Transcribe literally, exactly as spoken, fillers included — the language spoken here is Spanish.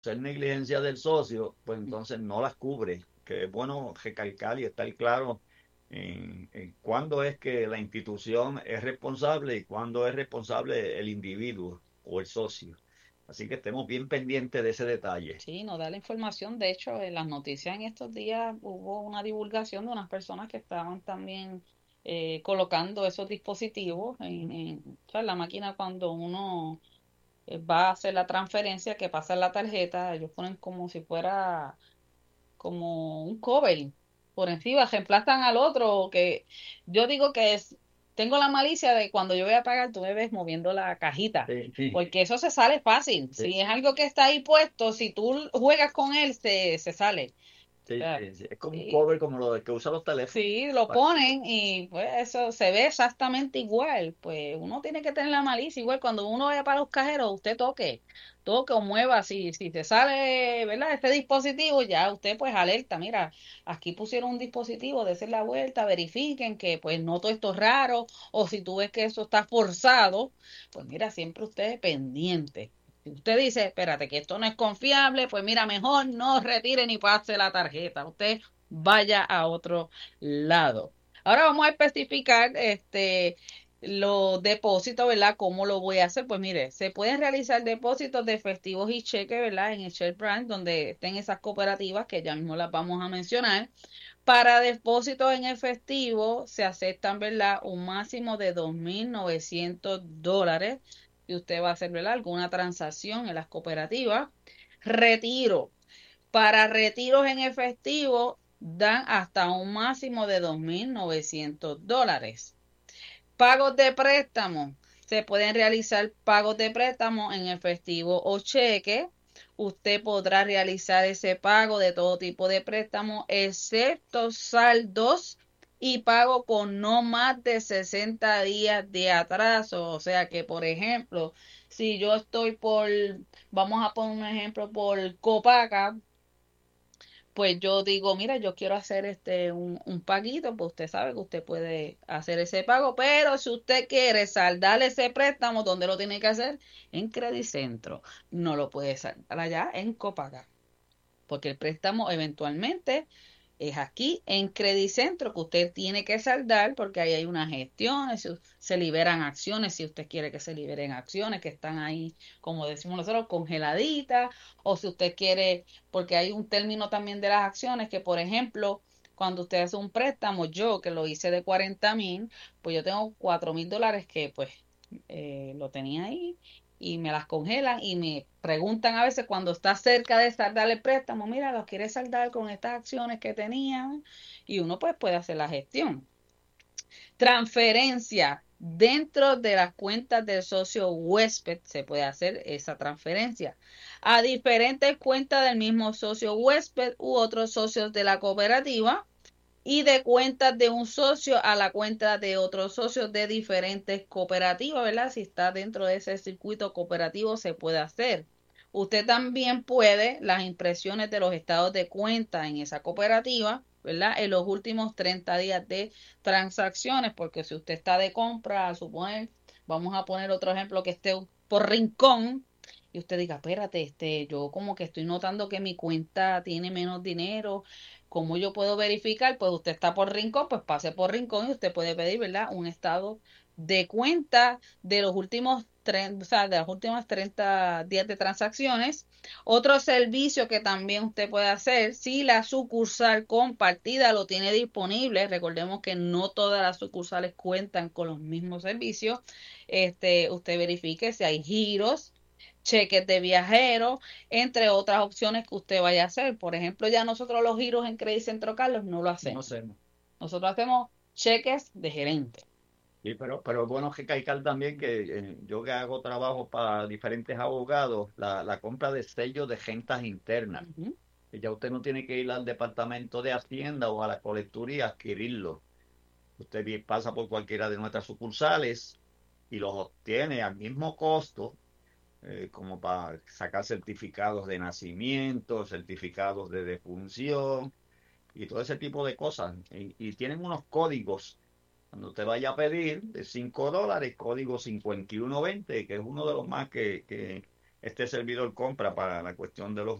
ser negligencia del socio, pues entonces no las cubre, que es bueno recalcar y estar claro en, en cuándo es que la institución es responsable y cuándo es responsable el individuo o el socio. Así que estemos bien pendientes de ese detalle. Sí, nos da la información. De hecho, en las noticias en estos días hubo una divulgación de unas personas que estaban también eh, colocando esos dispositivos en, en, o sea, en la máquina cuando uno eh, va a hacer la transferencia, que pasa la tarjeta, ellos ponen como si fuera como un cover por encima, reemplazan al otro, que yo digo que es, tengo la malicia de cuando yo voy a pagar, tú me ves moviendo la cajita, Sí, sí, porque eso se sale fácil, sí, si es algo que está ahí puesto, si tú juegas con él, se, se sale. O sí, sea, sí, sí. Es como un sí, cover como lo de que usan los teléfonos. sí, lo Pa- ponen y pues eso se ve exactamente igual. Pues uno tiene que tener la malicia. Igual cuando uno vaya para los cajeros, usted toque, toque o mueva. Si, si te sale, ¿verdad? Este dispositivo, ya usted pues alerta. Mira, aquí pusieron un dispositivo, de la vuelta, verifiquen que pues no todo esto es raro. O si tú ves que eso está forzado, pues mira, siempre usted pendiente. Si usted dice, espérate, que esto no es confiable, pues mira, mejor no retire ni pase la tarjeta. Usted vaya a otro lado. Ahora vamos a especificar este los depósitos, ¿verdad? ¿Cómo lo voy a hacer? Pues mire, se pueden realizar depósitos de efectivos y cheques, ¿verdad? En el Shell Branch, donde estén esas cooperativas que ya mismo las vamos a mencionar. Para depósitos en efectivo se aceptan, ¿verdad? Un máximo de dos mil novecientos dólares. Si usted va a hacer, ¿verdad? Alguna transacción en las cooperativas. Retiro. Para retiros en efectivo dan hasta un máximo de dos mil novecientos dólares. Pagos de préstamo. Se pueden realizar pagos de préstamo en efectivo o cheque. Usted podrá realizar ese pago de todo tipo de préstamo, excepto saldos y pago con no más de sesenta días de atraso. O sea que, por ejemplo, si yo estoy por, vamos a poner un ejemplo, por Copaca, pues yo digo, mira, yo quiero hacer este un, un paguito, pues usted sabe que usted puede hacer ese pago, pero si usted quiere saldar ese préstamo, ¿dónde lo tiene que hacer? En Credicentro. No lo puede saldar allá en Copaga, porque el préstamo eventualmente es aquí en Credicentro que usted tiene que saldar porque ahí hay unas gestiones, se liberan acciones si usted quiere que se liberen acciones que están ahí, como decimos nosotros, congeladitas, o si usted quiere, porque hay un término también de las acciones que, por ejemplo, cuando usted hace un préstamo, yo que lo hice de cuarenta mil, pues yo tengo cuatro mil dólares que pues eh, lo tenía ahí y me las congelan y me preguntan a veces cuando está cerca de saldar el préstamo, mira, ¿los quieres saldar con estas acciones que tenían? Y uno pues puede hacer la gestión. Transferencia. Dentro de las cuentas del socio huésped se puede hacer esa transferencia a diferentes cuentas del mismo socio huésped u otros socios de la cooperativa y de cuentas de un socio a la cuenta de otros socios de diferentes cooperativas, ¿verdad? Si está dentro de ese circuito cooperativo se puede hacer. Usted también puede las impresiones de los estados de cuenta en esa cooperativa, ¿verdad? En los últimos treinta días de transacciones, porque si usted está de compra, a suponer, vamos a poner otro ejemplo que esté por Rincón, y usted diga, espérate, este, yo como que estoy notando que mi cuenta tiene menos dinero. ¿Cómo yo puedo verificar? Pues usted está por Rincón, pues pase por Rincón y usted puede pedir, ¿verdad? Un estado de cuenta de los últimos treinta, o sea, de las últimas treinta días de transacciones. Otro servicio que también usted puede hacer, si la sucursal compartida lo tiene disponible, recordemos que no todas las sucursales cuentan con los mismos servicios, este, usted verifique si hay giros, cheques de viajeros, entre otras opciones que usted vaya a hacer. Por ejemplo, ya nosotros los giros en Credit Centro Carlos no lo No hacemos. sé. Nosotros hacemos cheques de gerente. Sí, pero, pero es bueno recalcar también que eh, yo que hago trabajo para diferentes abogados, la, la compra de sellos de rentas internas, Ujú. que ya usted no tiene que ir al departamento de Hacienda o a la colecturía a adquirirlo. Usted vi- pasa por cualquiera de nuestras sucursales y los obtiene al mismo costo, eh, como para sacar certificados de nacimiento, certificados de defunción y todo ese tipo de cosas. Y, y tienen unos códigos cuando te vaya a pedir de cinco dólares, código cincuenta y uno veinte, que es uno de los más que, que, este servidor compra para la cuestión de los